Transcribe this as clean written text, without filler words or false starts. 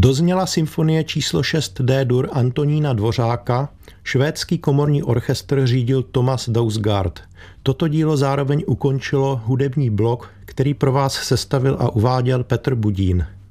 Dozněla symfonie číslo 6 D-dur Antonína Dvořáka, švédský komorní orchestr řídil Thomas Dausgaard. Toto dílo zároveň ukončilo hudební blok, který pro vás sestavil a uváděl Petr Budín.